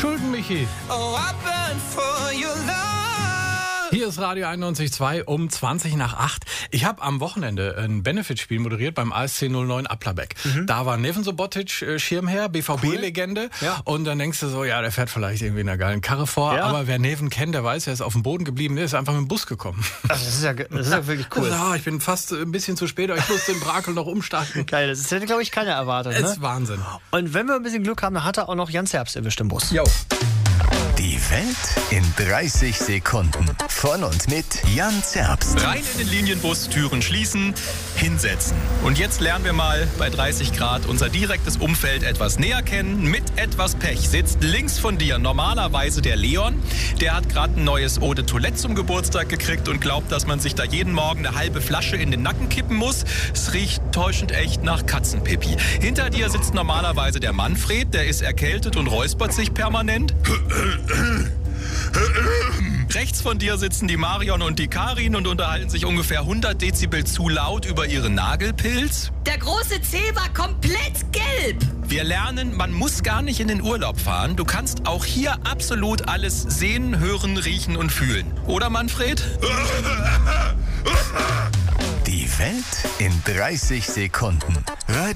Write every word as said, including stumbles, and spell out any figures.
Schulden, Michi. Oh, I burn for your love. Hier ist Radio einundneunzig Komma zwei um zwanzig nach acht. Ich habe am Wochenende ein Benefitspiel moderiert beim A S C null neun Applerbeck. Mhm. Da war Neven Subotic äh, Schirmherr, B V B-Legende. Cool. Ja. Und dann denkst du so, ja, der fährt vielleicht irgendwie in einer geilen Karre vor. Ja. Aber wer Neven kennt, der weiß, er ist auf dem Boden geblieben, der ist einfach mit dem Bus gekommen. Also das ist ja, das ist ja wirklich cool. Also, ich bin fast ein bisschen zu spät, aber ich musste in Brakel noch umsteigen. Geil, das hätte, glaube ich, keiner erwartet. Das ne? ist Wahnsinn. Und wenn wir ein bisschen Glück haben, dann hat er auch noch Jan Zerbst erwischt im Bus. Jo. Die Welt in dreißig Sekunden. Von und mit Jan Zerbst. Rein in den Linienbus, Türen schließen, hinsetzen. Und jetzt lernen wir mal bei dreißig Grad unser direktes Umfeld etwas näher kennen. Mit etwas Pech sitzt links von dir normalerweise der Leon. Der hat gerade ein neues Eau de Toilette zum Geburtstag gekriegt und glaubt, dass man sich da jeden Morgen eine halbe Flasche in den Nacken kippen muss. Es riecht täuschend echt nach Katzenpipi. Hinter dir sitzt normalerweise der Manfred. Der ist erkältet und räuspert sich permanent. Rechts von dir sitzen die Marion und die Karin und unterhalten sich ungefähr hundert Dezibel zu laut über ihren Nagelpilz. Der große C war komplett gelb. Wir lernen, man muss gar nicht in den Urlaub fahren. Du kannst auch hier absolut alles sehen, hören, riechen und fühlen. Oder, Manfred? Die Welt in dreißig Sekunden.